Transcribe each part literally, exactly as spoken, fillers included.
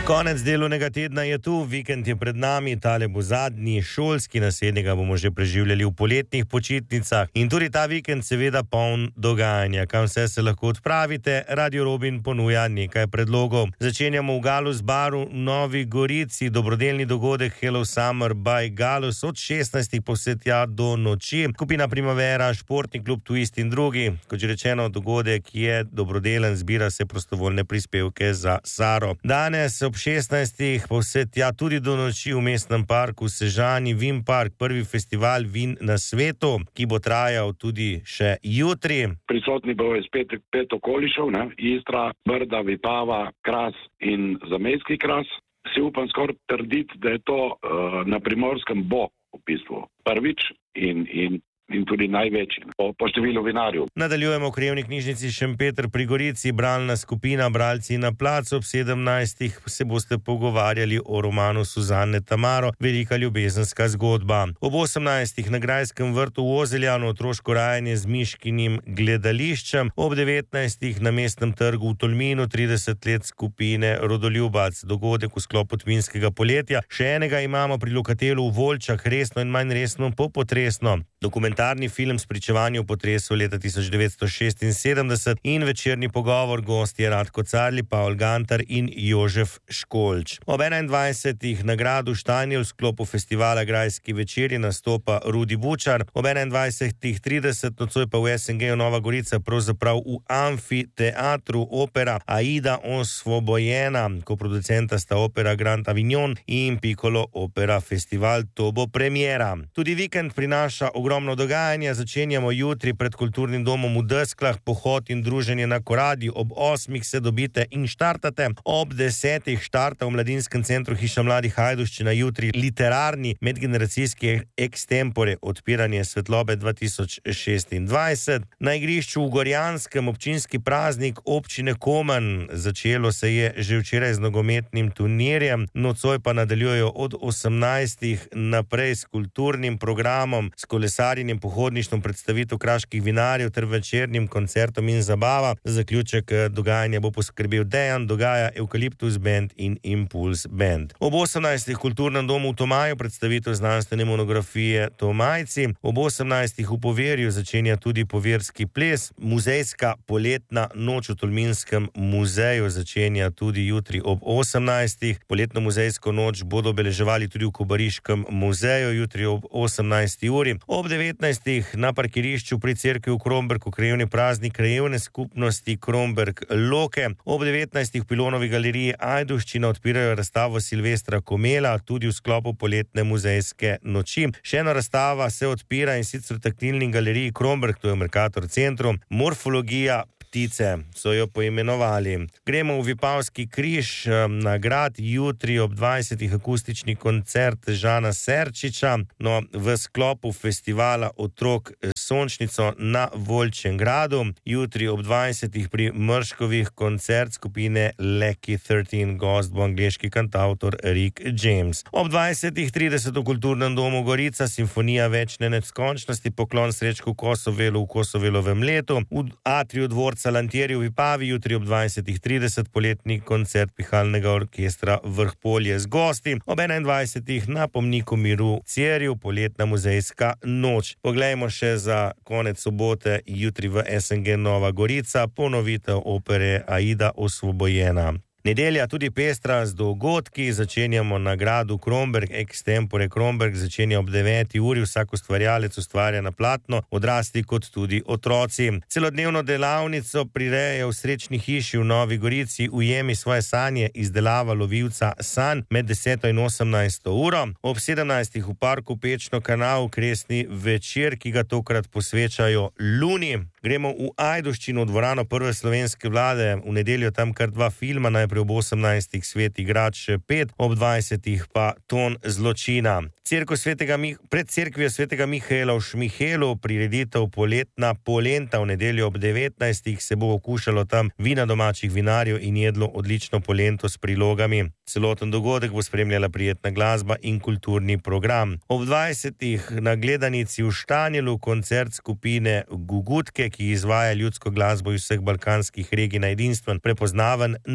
Konec delovnega tedna je tu, vikend je pred nami, tale bo zadnji šolski, naslednjega bomo že preživljali v poletnih počitnicah in tudi ta vikend seveda poln dogajanja. Kam vse se lahko odpravite, Radio Robin ponuja nekaj predlogov. Začenjamo v Galus baru v Novi Gorici, dobrodelni dogodek Hello Summer by Galus od šestnajstih pa vse tja do noči. Skupina Primavera, športni klub Twist in drugi. Kot že rečeno, dogodek je dobrodelen, zbira se prostovoljne prispevke za Saro. Danes ob šestnajstih pa vse tja tudi do noči v mestnem parku Sežani Vin Park, prvi festival vin na svetu, ki bo trajal tudi še jutri. Prisotni bo spet pet okolišev, ne? Istra, Brda, Vipava, Kras in zamejski Kras. Si upam skoraj trditi, da je to uh, na Primorskem bo v bistvu prvič in, in in tudi največji po, po številu vinarjev. Nadaljujemo v Krajevni knjižnici Šempeter pri Gorici, bralna skupina Bralci na placu. Ob sedemnajstih se boste pogovarjali o romanu Suzane Tamaro, Velika ljubezenska zgodba. Ob osemnajstih na Grajskem vrtu v Ozeljanu otroško rajanje z miškinim gledališčem. Ob devetnajstih na Mestnem trgu v Tolminu trideset let skupine Rodoljubac, dogodek v sklopu Tvinskega poletja. Še enega imamo pri Lokatelu v Volčah, resno in manj resno popotresno. Dokumentarni film s pričevanjem o potresu leta tisoč devetsto šestinsedemdeset in večerni pogovor, gostje Radko Carli, Pavel Gantar in Jožef Školč. Ob enaindvajsetih na gradu Štanjel v sklopu festivala Grajski večeri nastopa Rudi Bučar. Ob enaindvajsetih trideset nocoj pa v S N G-u Nova Gorica, pravzaprav v amfiteatru opera Aida Osvobojena, koproducenta sta opera Grand Avignon in Piccolo Opera Festival. To bo premiera. Tudi vikend prinaša ogromno Ogromno dogajanja. Začenjamo jutri pred Kulturnim domom v Desklah, pohod in druženje na Koradi. Ob osmih se dobite in štartate. Ob desetih štarta v Mladinskem centru Hiša mladih Ajdovščina jutri literarni medgeneracijski extempore odpiranje svetlobe dva tisoč šestindvajset. Na igrišču v Gorjanskem občinski praznik občine Komen. Začelo se je že včeraj z nogometnim turnirjem, nocoj pa nadaljujejo od osemnajstih naprej s kulturnim programom, s kolesarjem, pohodništvom, predstavitev kraških vinarjev ter večernim koncertom in zabava. Za zaključek dogajanja bo poskrbel Dejan, dogaja Eukaliptus Band in Impuls Band. Ob osemnajstih v Kulturnem domu v Tomaju predstavitev znanstvene monografije Tomajci. Ob osemnajstih v Poverju začenja tudi poverski ples. Muzejska poletna noč v Tolminskem muzeju začenja tudi jutri ob osemnajstih. Poletno muzejsko noč bodo obeleževali tudi v Kobariškem muzeju jutri ob osemnajsti uri. Ob devetnajstih na parkirišču pri cerkvi v Kromberku krajevni praznik krajevne skupnosti Kromberk Loke. Ob devetnajstih v Pilonovi galeriji Ajdovščina odpirajo razstavo Silvestra Komela, tudi v sklopu poletne muzejske noči. Še ena razstava se odpira in sicer v taktilni galeriji Kromberk, to je v Mercator centru, Morfologija ptice so jo poimenovali. Gremo v Vipavski križ na grad, jutri ob dvajsetih akustični koncert Žana Serčiča, no v sklopu festivala Otrok Sončnico na Volčjem gradu. Jutri ob dvajsetih pri Mrškovih koncert skupine Lucky trinajst, gost bo angleški kantavtor Rick James. Ob dvajsetih trideset v Kulturnem domu Gorica simfonija večne neskončnosti, poklon Srečku Kosovelu v Kosovelovem letu. V atriju dvorca Lantieri v Vipavi jutri ob dvajsetih trideset poletni koncert pihalnega orkestra Vrhpolje z gosti. Ob enaindvajsetih na Pomniku miru Cerju poletna muzejska noč. Poglejmo še za konec sobote jutri v S N G Nova Gorica ponovitev opere Aida Osvobojena. Nedelja tudi pestra z dogodki, začenjamo na gradu Kromberk, extempore Kromberk začenja ob deveti uri, vsak ustvarjalec ustvarja na platno, odrasli kot tudi otroci. Celodnevno delavnico prirejajo v Srečni hiši v Novi Gorici, Ujemi svoje sanje, izdelava lovilca sanj med deseto in osemnajsto uro. Ob sedemnajstih v parku Pečno kanal kresni večer, ki ga tokrat posvečajo Luni. Gremo v Ajdovščino, v dvorano Prve slovenske vlade, v nedeljo tam kar dva filma, najprej ob osemnajstih Svet igrač pet, ob dvajsetih pa Ton zločina. Cerkev svetega Mih- pred cerkvijo svetega Mihaela v Šmihelu prireditev Poletna polenta. V nedeljo ob devetnajstih se bo okušalo tam vina domačih vinarjev in jedlo odlično polento s prilogami. Celoten dogodek bo spremljala prijetna glasba in kulturni program. Ob dvajsetih na gledanici v Štanjelu koncert skupine Gugutke, ki izvaja ljudsko glasbo iz vseh balkanskih regij na edinstven, prepoznaven način.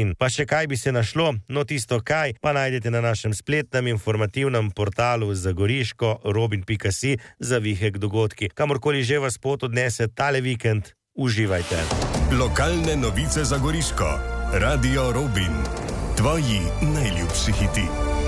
In pa še kaj bi se našlo, no tisto kaj pa najdete na našem spletnem informativnem portalu za Goriško robin pika si za vihek dogodki. Kamorkoli že vas pot odnese tale vikend, uživajte. Lokalne novice za Goriško. Radio Robin. Tvoji najljubši hiti.